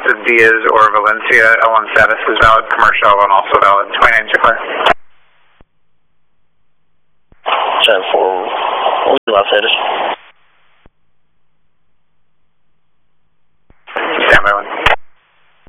Diaz or Valencia. L1 status is valid, commercial and also valid. 29 to clear. 10-4, what was your last status?